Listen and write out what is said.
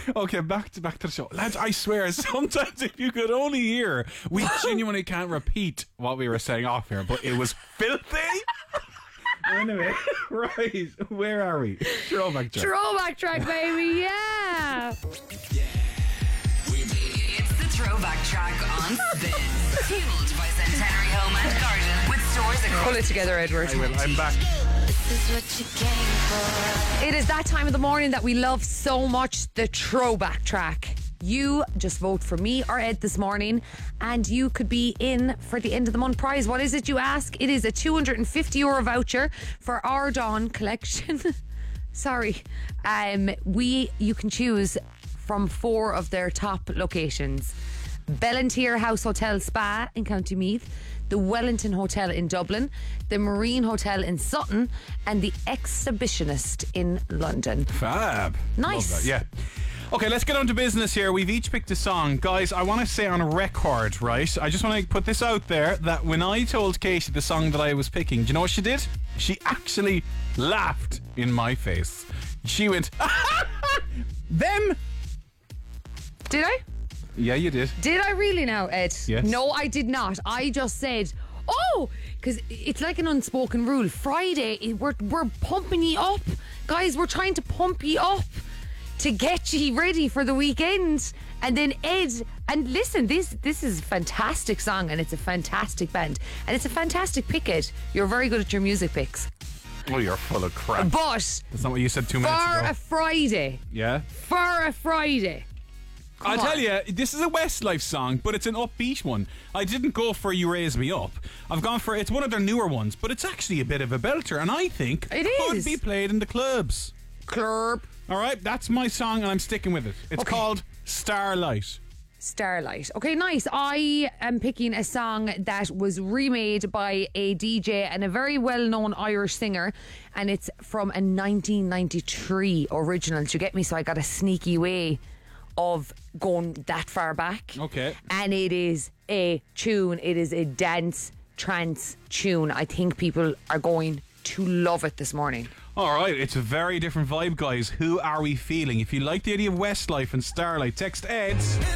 Okay, back to the show. Lads, I swear, sometimes if you could only hear, we genuinely can't repeat what we were saying off here, but it was filthy. Anyway, right, where are we? Throwback track. Throwback track, baby, yeah. It's the throwback track on Spin. Fueled by Centenary Home and Garden with stores across. Pull it together, Edward. I will, I'm back. It is that time of the morning that we love so much, the throwback track. You just vote for me or Ed this morning and you could be in for the end of the month prize. What is it, you ask? It is a €250 voucher for our Dawn collection. Sorry. You can choose from 4 of their top locations: Bellantier House Hotel Spa in County Meath, the Wellington Hotel in Dublin, the Marine Hotel in Sutton, and the Exhibitionist in London. Fab. Nice. Love that, yeah. Okay, let's get on to business here. We've each picked a song. Guys, I want to say on a record, right? I just want to put this out there that when I told Casey the song that I was picking, do you know what she did? She actually laughed in my face. She went, them. Did I? Yeah, you did. Did I really now, Ed? Yes. No, I did not. I just said, oh, because it's like an unspoken rule. Friday, we're pumping you up. Guys, we're trying to pump you up to get you ready for the weekend. And then Ed, and listen, this is a fantastic song and it's a fantastic band. And it's a fantastic pick, Ed. You're very good at your music picks. Oh, you're full of crap. But That's not what you said 2 minutes ago. for a Friday. Yeah? For a Friday. I'll tell you, this is a Westlife song, but it's an upbeat one. I didn't go for You Raise Me Up. I've gone for, it's one of their newer ones, but it's actually a bit of a belter, and I think it could is. be played in the clubs. Club. All right, that's my song, and I'm sticking with it. It's called Starlight. Starlight. Okay, nice. I am picking a song that was remade by a DJ and a very well-known Irish singer, and it's from a 1993 original. Do you get me? So I got a sneaky way of going that far back. Okay. And it is a tune. It is a dance trance tune. I think people are going to love it this morning. All right, it's a very different vibe, guys. Who are we feeling? If you like the idea of Westlife and Starlight, text Eds